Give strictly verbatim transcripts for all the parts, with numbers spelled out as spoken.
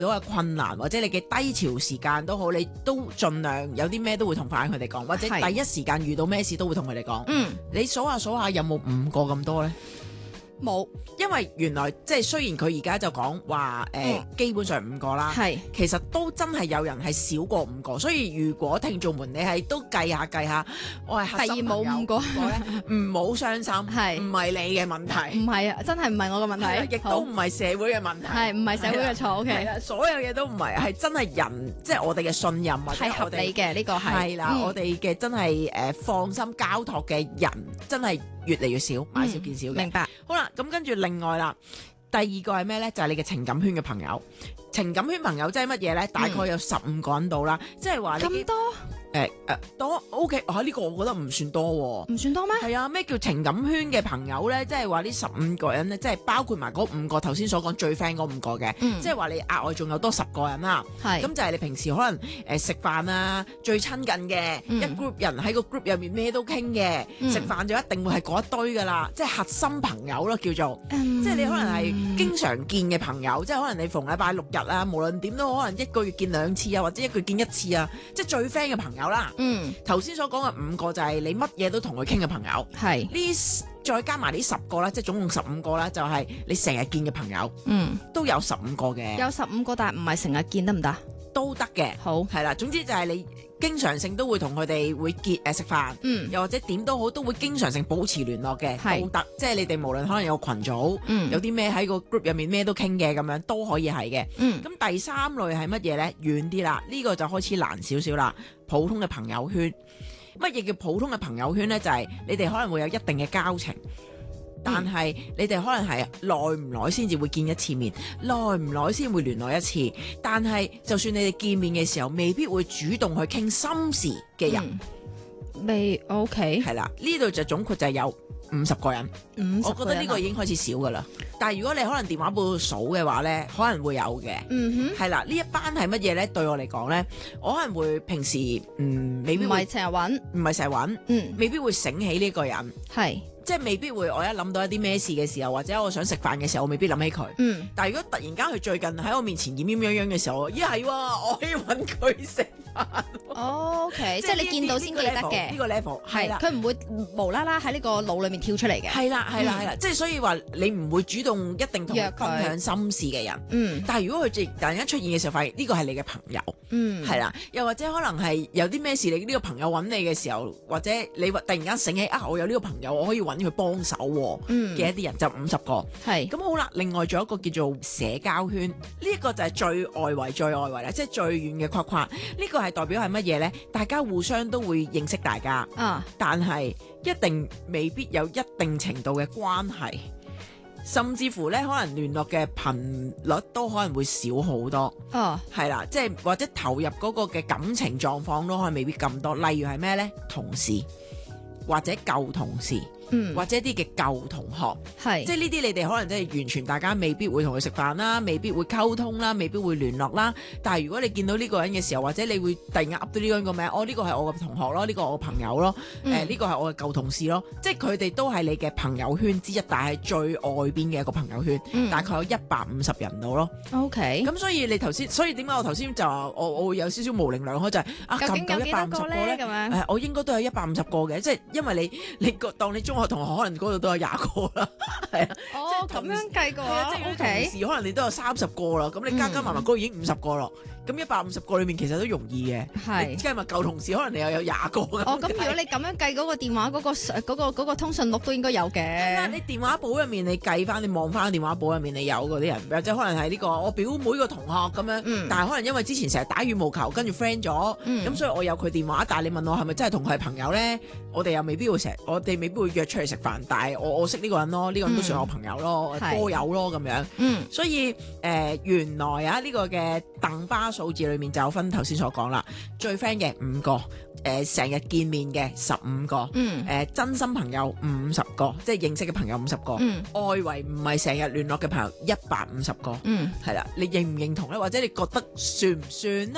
到嘅困難或者你嘅低潮時間都好，你都盡量有啲咩都會同翻佢哋講，或者第一時間遇到咩事都會同佢哋講。 嗯， 你數下數下有冇五個咁多呢？ 冇， 因為原來即係雖然佢而家就講話誒， 嗯基本上五個啦， 係其實都真係有人係少過五個，所以如果聽眾們你係都計下計下，我係核心朋友第二冇五個咧，唔好傷心， 係唔係你嘅問題， 唔係啊？真係唔係我嘅問係啊題， 亦都唔係社會嘅問題， 係唔係社會嘅錯係 ？OK， 啦，所有嘢都唔係，係真係人，即係我哋嘅信任或者係合我哋理嘅呢個係係啦， 嗯我哋嘅真係誒放心交託嘅人，真係越嚟越少，買少見少嘅。 明白。 好啦，咁跟住另外啦，第二個係咩呢？就係、你嘅情感圈嘅朋友。情感圈朋友即係乜嘢呢？大概有十五個人到啦，即係話你咁多誒誒多 OK 啊？呢、個我覺得唔算多喎、 唔算多咩？ 係啊，咩叫情感圈嘅朋友呢？即係話呢十五個人呢，即係包括埋嗰五個頭先所講最 friend 嗰五個嘅， 嗯即係話你額外仲有多十個人啦。 係咁就係你平時可能誒食飯啊，最親近嘅、 嗯一 group 人喺個 group 入面咩都傾嘅， 嗯食、飯就一定會係嗰一堆噶啦，即係核心朋友咯，叫做。 嗯即係你可能係經常見嘅朋友，即係可能你逢禮拜六日啊，無論點都可能一個月見兩次啊，或者一個月見一次啊，即係最 friend 嘅朋友啦。 嗯頭先所講嘅五個就係你乜嘢都同佢傾嘅朋友， 係呢再加埋呢十個啦，即係總共十五個啦，就係你成日見嘅朋友嗯都有十五個嘅， 有十五個，但係唔係成日見得唔得？ 都得嘅。 好， 係啦，總之就係你經常性都會同佢哋會結誒食飯， 嗯又或者點都好，都會經常性保持聯絡嘅， 係都得。即係你哋無論可能有個群組， 嗯有啲咩喺個 group 入面咩都傾嘅咁樣，都可以係嘅。 嗯咁第三類係乜嘢呢？遠啲啦，呢、個就開始難少少啦。普通嘅朋友圈，乜嘢叫普通嘅朋友圈呢？就係、你哋可能會有一定嘅交情。但係你哋可能係耐唔耐先至會見一次面，耐唔耐先會聯絡一次。但係就算你哋見面嘅時候，未必會主動去傾心事嘅人， 嗯未 OK， 係啦、呢度就總括就係有五十個人。 五十我覺得呢個已經開始少噶啦。但係如果你可能電話簿數嘅話呢，可能會有嘅。 嗯係啦，呢一班係乜嘢呢？對我嚟講呢，我可能會平時嗯未哼， 必會唔係成日揾， 唔係成日揾， 嗯未必會醒起呢個人， 係， 即係未必會我一諗到一啲咩事嘅時候，或者我想食飯嘅時候，我未必諗起佢。 嗯但係如果突然間佢最近喺我面前奄奄樣樣嘅時候，咦係喎，我可以揾佢食飯。 ，OK，即係你見到先記得呢嘅， 個 level 係係啦。 佢唔會無啦啦喺呢個腦裏面跳出嚟嘅， 係啦，係啦， 嗯係啦，即係所以話你唔會主動一定同約佢佢分享心事嘅人， 嗯但係如果佢突然間出現嘅時候，發現呢個係你嘅朋友， 嗯， 係啦，又或者可能係有啲咩事，你呢個朋友揾你嘅時候，或者你突然間醒起啊，我有呢個朋友，我可以揾佢幫手喎嗯嘅一啲人就五十個。 係， 咁好啦，另外仲有一個叫做社交圈，呢、一個就係最外圍、最外圍啦，即係最遠嘅框框。呢、個係代表係乜嘢呢？大家互相都會認識大家， 啊， 但係一定未必有一定程度嘅關係，甚至乎呢，可能聯絡嘅頻率都可能會少好多。 哦， 係啦，即係或者投入嗰個嘅感情狀況都可能未必咁多。例如係咩呢？同事或者舊同事， 嗯， 或者啲嘅舊同學。 係， 即係呢啲你哋可能真係完全大家未必會同佢食飯啦，未必會溝通啦，未必會聯絡啦。但係如果你見到呢個人嘅時候，或者你會突然間噏到呢個人個名，哦呢個係我嘅同學咯，呢個係我嘅朋友咯， 嗯誒呢個係我嘅舊同事咯，即係佢哋都係你嘅朋友圈之一，但係最外邊嘅一個朋友圈， 嗯大概有一百五十人到咯。 OK， 咁所以你頭先，所以點解我頭先就話我我會有少少模棱兩可，就係、啊究竟有幾夠唔夠一百多個咧？ 五十個咧？ 咁樣， 誒，我應該都有一百五十個嘅，即係因為你你個當你中學同學可能嗰度都有廿個啦，係啊， 哦， 即係同咁樣計嘅係啊， 話即係同 ，OK， 時可能你都有三十個啦，咁你加加埋埋嗰度已經五十個咯，咁一百五十個裏面其實都容易嘅， 係你加埋舊同事可能你又有廿個咁。 哦，咁如果你咁樣計嗰個電話嗰個嗰個嗰個通訊錄都應該有係啦， 嘅， 你電話簿入面你計翻，你望翻電話簿入面你有嗰啲人，或者可能係呢個我表妹個同學咁樣， 嗯但係可能因為之前成日打羽毛球，跟住 friend 咗，咁、 嗯所以我有佢電話，但係你問我係咪真係同佢係朋友咧？我哋又未必會成日，我哋未必會約出嚟食飯，但係我我識呢個人咯，呢、個人都算我朋友咯， 係波友咯咁樣。 嗯所以誒、呃原來啊呢、個嘅鄧巴數字裏面就有分頭先所講啦，最 friend 嘅五個，誒成日見面嘅十五個，誒、 嗯真心朋友五十個，即係認識嘅朋友五十個， 嗯外圍唔係成日聯絡嘅朋友一百五十個， 嗯， 係啦，你認唔認同咧？或者你覺得算唔算呢？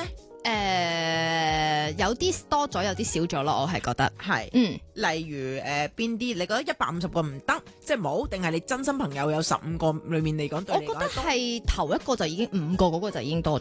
誒有啲多咗，有啲少咗咯，我係覺得。 係， 嗯， 例如誒邊啲？你覺得一百五十個唔得，即係冇，定係你真心朋友有十五個裡面嚟講對我覺得你嚟講係多？ 係頭一個就已經五個嗰個就已經多咗。